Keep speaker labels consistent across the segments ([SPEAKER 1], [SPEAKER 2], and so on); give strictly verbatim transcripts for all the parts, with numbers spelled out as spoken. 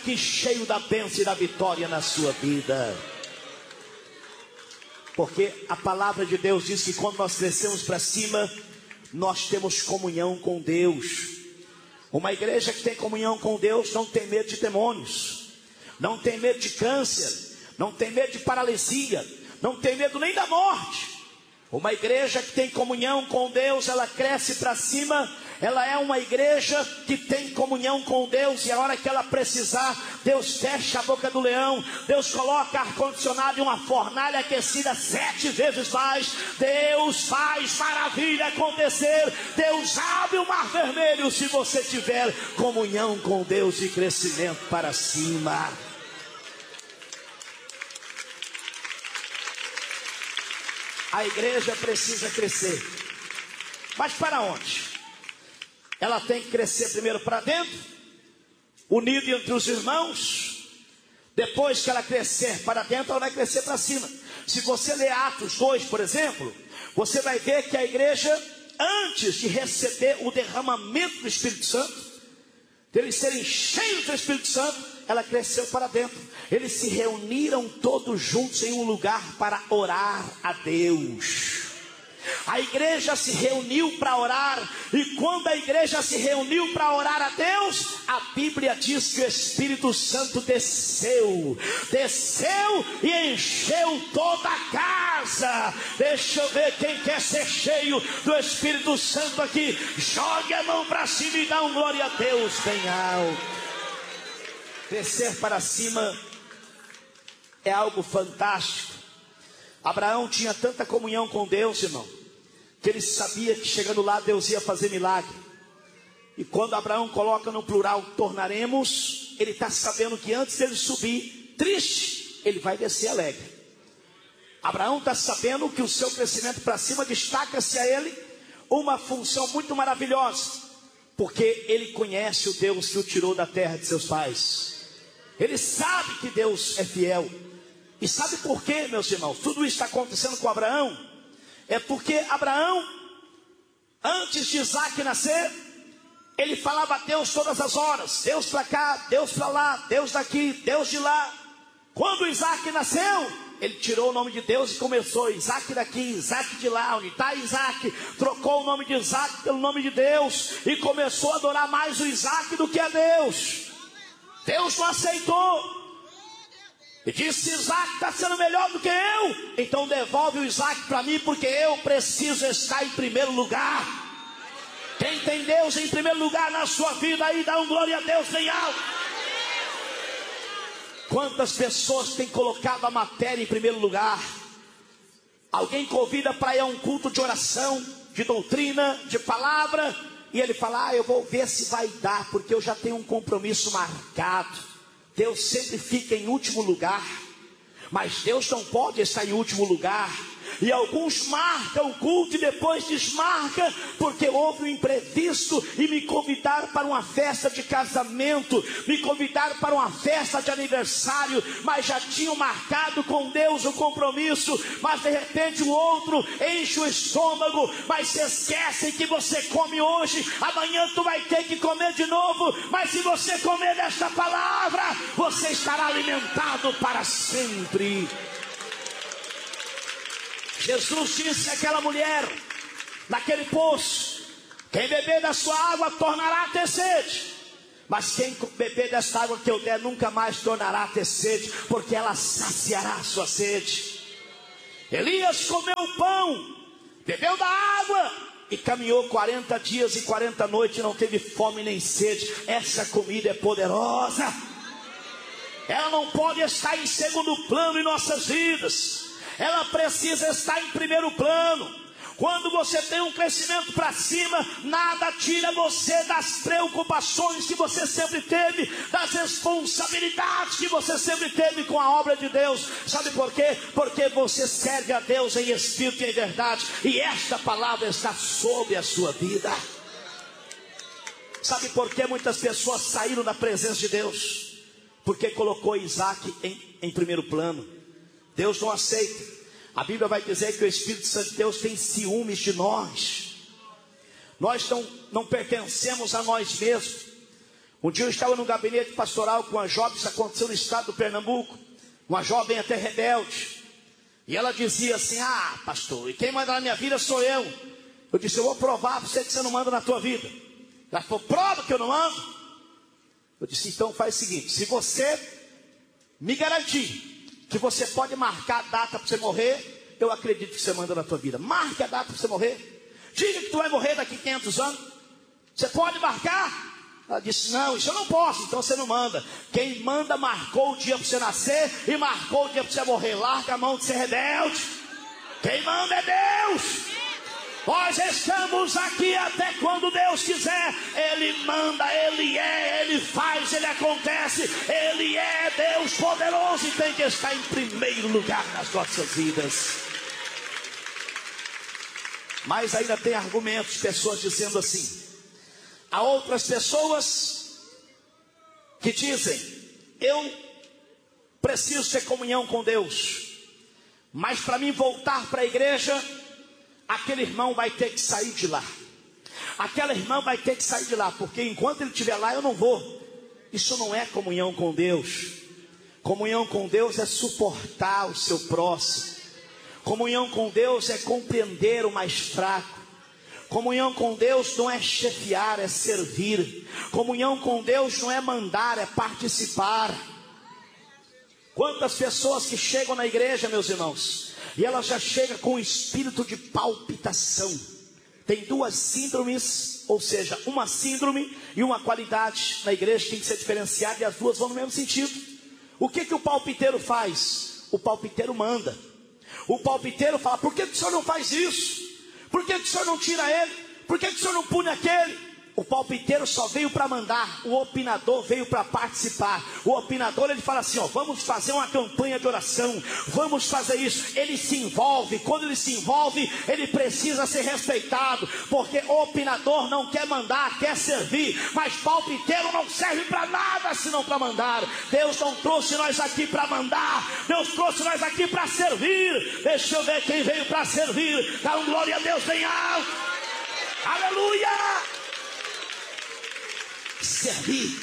[SPEAKER 1] Que cheio da bênção e da vitória na sua vida. Porque a palavra de Deus diz que quando nós crescemos para cima, nós temos comunhão com Deus. Uma igreja que tem comunhão com Deus não tem medo de demônios, não tem medo de câncer, não tem medo de paralisia, não tem medo nem da morte. Uma igreja que tem comunhão com Deus, ela cresce para cima. Ela é uma igreja que tem comunhão com Deus, e a hora que ela precisar, Deus fecha a boca do leão, Deus coloca ar-condicionado e uma fornalha aquecida sete vezes mais, Deus faz maravilha acontecer, Deus abre o mar vermelho, se você tiver comunhão com Deus e crescimento para cima. A igreja precisa crescer, mas para onde? Ela tem que crescer primeiro para dentro, unida entre os irmãos. Depois que ela crescer para dentro, ela vai crescer para cima. Se você ler Atos dois, por exemplo, você vai ver que a igreja, antes de receber o derramamento do Espírito Santo, deles serem cheios do Espírito Santo, ela cresceu para dentro. Eles se reuniram todos juntos em um lugar para orar a Deus. A igreja se reuniu para orar, e quando a igreja se reuniu para orar a Deus, a Bíblia diz que o Espírito Santo desceu, desceu e encheu toda a casa. Deixa eu ver quem quer ser cheio do Espírito Santo aqui. Jogue a mão para cima e dá um glória a Deus bem alto. Crescer para cima é algo fantástico. Abraão tinha tanta comunhão com Deus, irmão, que ele sabia que chegando lá Deus ia fazer milagre. E quando Abraão coloca no plural tornaremos, ele está sabendo que antes dele subir triste, ele vai descer alegre. Abraão está sabendo que o seu crescimento para cima destaca-se a ele uma função muito maravilhosa, porque ele conhece o Deus que o tirou da terra de seus pais. Ele sabe que Deus é fiel. E sabe por quê, meus irmãos? Tudo isso está acontecendo com Abraão. É porque Abraão, antes de Isaac nascer, ele falava a Deus todas as horas. Deus para cá, Deus para lá, Deus daqui, Deus de lá. Quando Isaac nasceu, ele tirou o nome de Deus e começou: Isaac daqui, Isaac de lá. Onde está Isaac? Trocou o nome de Isaac pelo nome de Deus e começou a adorar mais o Isaac do que a Deus. Deus não aceitou. E disse: Isaac está sendo melhor do que eu, então devolve o Isaac para mim, porque eu preciso estar em primeiro lugar. Quem tem Deus em primeiro lugar na sua vida aí, dá um glória a Deus bem alto. Quantas pessoas têm colocado a matéria em primeiro lugar? Alguém convida para ir a um culto de oração, de doutrina, de palavra, e ele fala: ah, eu vou ver se vai dar, porque eu já tenho um compromisso marcado. Deus sempre fica em último lugar, mas Deus não pode estar em último lugar. E alguns marcam o culto e depois desmarcam, porque houve um imprevisto e me convidaram para uma festa de casamento, me convidaram para uma festa de aniversário, mas já tinham marcado com Deus o compromisso. Mas de repente o outro enche o estômago, mas se esquecem que você come hoje, amanhã tu vai ter que comer de novo. Mas se você comer desta palavra, você estará alimentado para sempre. Jesus disse àquela mulher, naquele poço: quem beber da sua água tornará a ter sede, mas quem beber desta água que eu der nunca mais tornará a ter sede, porque ela saciará a sua sede. Elias comeu o pão, bebeu da água e caminhou quarenta dias e quarenta noites e não teve fome nem sede. Essa comida é poderosa. Ela não pode estar em segundo plano em nossas vidas. Ela precisa estar em primeiro plano. Quando você tem um crescimento para cima, nada tira você das preocupações que você sempre teve, das responsabilidades que você sempre teve com a obra de Deus. Sabe por quê? Porque você serve a Deus em espírito e em verdade, e esta palavra está sobre a sua vida. Sabe por que muitas pessoas saíram da presença de Deus? Porque colocou Isaac em, em primeiro plano. Deus não aceita. A Bíblia vai dizer que o Espírito Santo de Deus tem ciúmes de nós. Nós não, não pertencemos a nós mesmos, Um dia eu estava no gabinete pastoral com uma jovem, isso aconteceu no estado do Pernambuco, uma jovem até rebelde, e ela dizia assim: ah, pastor, e quem manda na minha vida sou eu. Eu disse: eu vou provar para você que você não manda na tua vida. Ela falou: prova que eu não mando. Eu disse: então faz o seguinte, se você me garantir que você pode marcar a data para você morrer, eu acredito que você manda na tua vida. Marque a data para você morrer. Diga que tu vai morrer daqui quinhentos anos. Você pode marcar? Ela disse: não, isso eu não posso. Então você não manda. Quem manda marcou o dia para você nascer e marcou o dia para você morrer. Larga a mão de ser rebelde. Quem manda é Deus. Nós estamos aqui até quando Deus quiser. Ele manda, Ele é, Ele faz, Ele acontece. Ele é Deus poderoso e tem que estar em primeiro lugar nas nossas vidas. Mas ainda tem argumentos, pessoas dizendo assim. Há outras pessoas que dizem: eu preciso ter comunhão com Deus, mas para mim voltar para a igreja, aquele irmão vai ter que sair de lá. Aquela irmã vai ter que sair de lá, porque enquanto ele estiver lá eu não vou. Isso não é comunhão com Deus. Comunhão com Deus é suportar o seu próximo. Comunhão com Deus é compreender o mais fraco. Comunhão com Deus não é chefiar, é servir. Comunhão com Deus não é mandar, é participar. Quantas pessoas que chegam na igreja, meus irmãos, e elas já chegam com um espírito de palpitação. Tem duas síndromes, ou seja, uma síndrome e uma qualidade na igreja tem que ser diferenciada, e as duas vão no mesmo sentido. O que que o palpiteiro faz? O palpiteiro manda. O palpiteiro fala: por que que o senhor não faz isso? Por que que o senhor não tira ele? Por que que o senhor não pune aquele? O palpiteiro só veio para mandar, o opinador veio para participar. O opinador, ele fala assim: ó, vamos fazer uma campanha de oração, vamos fazer isso. Ele se envolve, quando ele se envolve, ele precisa ser respeitado, porque o opinador não quer mandar, quer servir, mas palpiteiro não serve para nada senão para mandar. Deus não trouxe nós aqui para mandar, Deus trouxe nós aqui para servir. Deixa eu ver quem veio para servir. Dá um glória a Deus bem alto. Aleluia! Servir.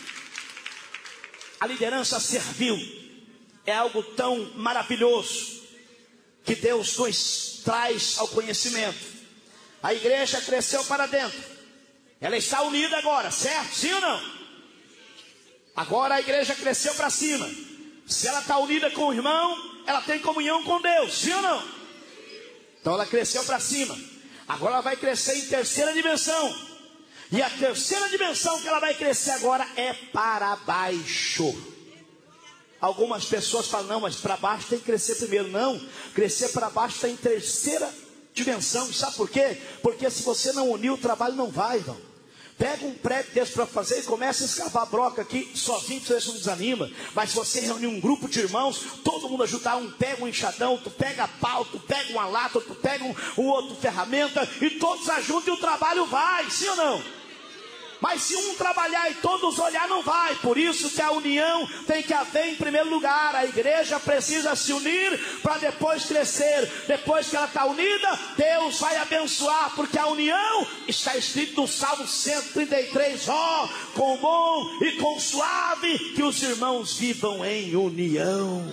[SPEAKER 1] A liderança servil é algo tão maravilhoso que Deus nos traz ao conhecimento. A igreja cresceu para dentro, ela está unida agora, certo? Sim ou não? Agora a igreja cresceu para cima. Se ela está unida com o irmão, ela tem comunhão com Deus, sim ou não? Então ela cresceu para cima. Agora ela vai crescer em terceira dimensão. E a terceira dimensão que ela vai crescer agora é para baixo. Algumas pessoas falam: não, mas para baixo tem que crescer primeiro. Não, crescer para baixo está em terceira dimensão. Sabe por quê? Porque se você não unir, o trabalho não vai, irmão. Pega um prédio desse para fazer e começa a escavar broca aqui, sozinho você não desanima. Mas se você reunir um grupo de irmãos, todo mundo ajudar, um pega um enxadão, tu pega pau, tu pega uma lata, tu pega um, um outro ferramenta, e todos ajudam e o trabalho vai, sim ou não? Mas se um trabalhar e todos olhar, não vai. Por isso que a união tem que haver em primeiro lugar. A igreja precisa se unir para depois crescer. Depois que ela está unida, Deus vai abençoar, porque a união está escrito no Salmo cento e trinta e três: ó, oh, com bom e com suave que os irmãos vivam em união.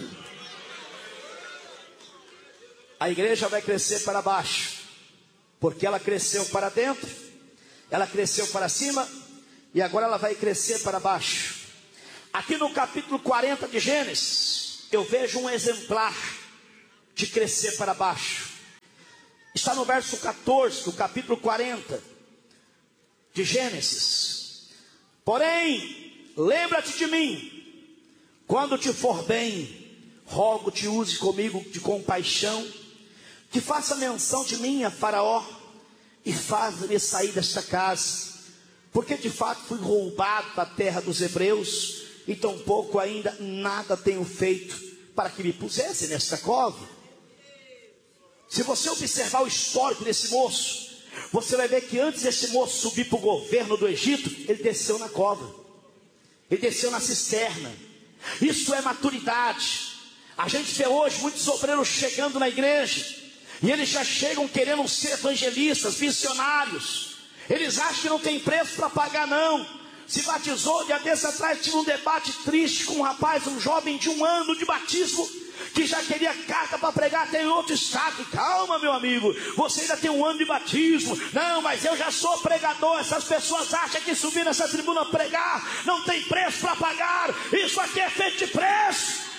[SPEAKER 1] A igreja vai crescer para baixo, porque ela cresceu para dentro, ela cresceu para cima, e agora ela vai crescer para baixo. Aqui no capítulo quarenta de Gênesis, eu vejo um exemplar de crescer para baixo. Está no verso catorze do capítulo quarenta de Gênesis: porém, lembra-te de mim, quando te for bem, rogo-te, use comigo de compaixão, que faça menção de mim a Faraó, e faz-me sair desta casa, porque de fato fui roubado da terra dos hebreus, e tampouco ainda nada tenho feito para que me pusessem nesta cova. Se você observar o histórico desse moço, você vai ver que antes desse moço subir para o governo do Egito, ele desceu na cova, ele desceu na cisterna. Isso é maturidade. A gente vê hoje muitos obreiros chegando na igreja, e eles já chegam querendo ser evangelistas, missionários. Eles acham que não tem preço para pagar, não. se batizou. Dia desses atrás tive um debate triste com um rapaz, um jovem de um ano de batismo, que já queria carta para pregar até em outro estado. Calma, meu amigo, você ainda tem um ano de batismo. Não, mas eu já sou pregador. Essas pessoas acham que subir nessa tribuna pregar não tem preço para pagar. Isso aqui é feito de preço.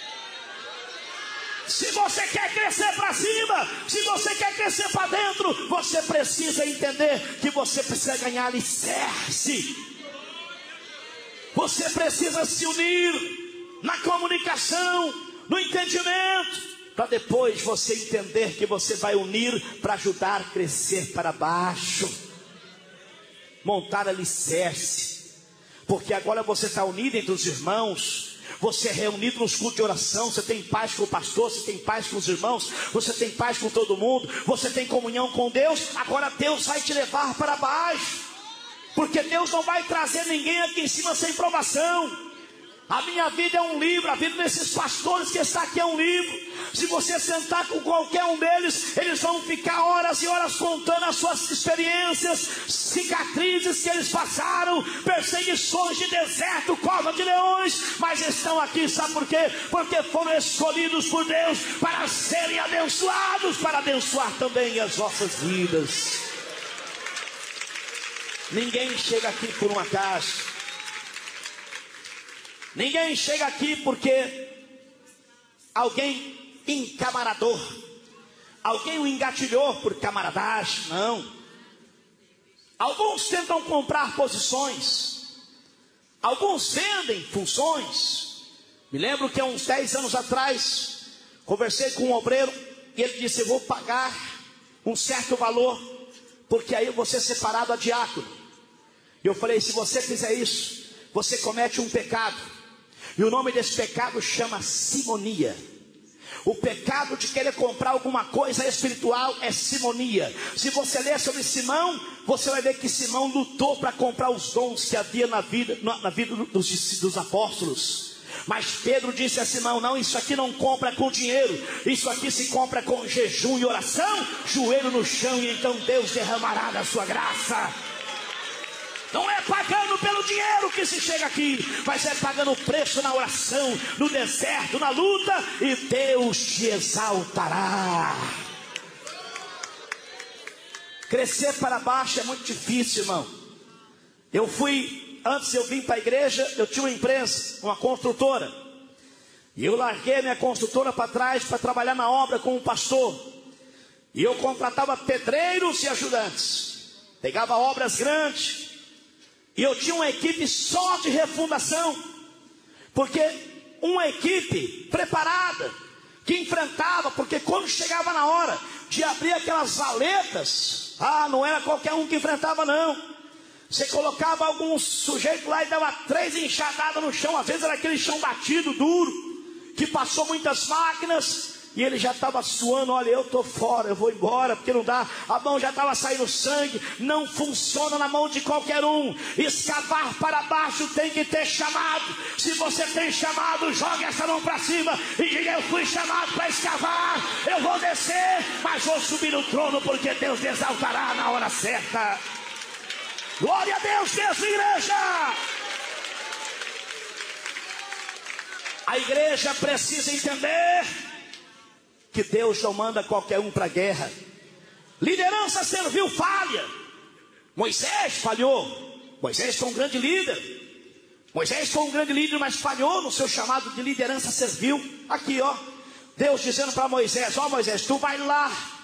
[SPEAKER 1] Se você quer crescer para cima, se você quer crescer para dentro, você precisa entender que você precisa ganhar alicerce. Você precisa se unir na comunicação, no entendimento, para depois você entender que você vai unir para ajudar a crescer para baixo, montar alicerce. Porque agora você está unido entre os irmãos. Você é reunido nos cultos de oração, você tem paz com o pastor, você tem paz com os irmãos, você tem paz com todo mundo, você tem comunhão com Deus. Agora Deus vai te levar para baixo, porque Deus não vai trazer ninguém aqui em cima sem provação. A minha vida é um livro, a vida desses pastores que está aqui é um livro. Se você sentar com qualquer um deles, eles vão ficar horas e horas contando as suas experiências, cicatrizes que eles passaram, perseguições de deserto, cova de leões, mas estão aqui, sabe por quê? Porque foram escolhidos por Deus para serem abençoados, para abençoar também as vossas vidas. Ninguém chega aqui por um acaso. Ninguém chega aqui porque alguém encamarador, alguém o engatilhou por camaradagem. Não. Alguns tentam comprar posições, alguns vendem funções. Me lembro que há uns dez anos atrás conversei com um obreiro e ele disse: eu vou pagar um certo valor, porque aí eu vou ser separado a diácono. E eu falei: se você fizer isso, você comete um pecado. E o nome desse pecado chama simonia. O pecado de querer comprar alguma coisa espiritual é simonia. Se você ler sobre Simão, você vai ver que Simão lutou para comprar os dons que havia na vida, na vida dos, dos apóstolos. Mas Pedro disse a Simão: não, isso aqui não compra com dinheiro, isso aqui se compra com jejum e oração, joelho no chão, e então Deus derramará da sua graça. Não é pagando pelo dinheiro que se chega aqui, mas é pagando o preço na oração, no deserto, na luta, e Deus te exaltará. Crescer para baixo é muito difícil, irmão. Eu fui, antes eu vim para a igreja, eu tinha uma empresa, uma construtora, e eu larguei minha construtora para trás para trabalhar na obra com um pastor. E eu contratava pedreiros e ajudantes, pegava obras grandes. E eu tinha uma equipe só de refundação, porque uma equipe preparada, que enfrentava, porque quando chegava na hora de abrir aquelas valetas, ah, não era qualquer um que enfrentava não. Você colocava algum sujeito lá e dava três enxadadas no chão, às vezes era aquele chão batido, duro, que passou muitas máquinas, e ele já estava suando. Olha, eu estou fora, eu vou embora, porque não dá. A mão já estava saindo sangue. Não funciona na mão de qualquer um. Escavar para baixo tem que ter chamado. Se você tem chamado, jogue essa mão para cima e diga: eu fui chamado para escavar. Eu vou descer, mas vou subir no trono, porque Deus me exaltará na hora certa. Glória a Deus, Deus, igreja. A igreja precisa entender que Deus não manda qualquer um para a guerra. Liderança servil falha. Moisés falhou. Moisés foi um grande líder. Moisés foi um grande líder, mas falhou no seu chamado de liderança servil. Aqui, ó, Deus dizendo para Moisés: ó Moisés, tu vai lá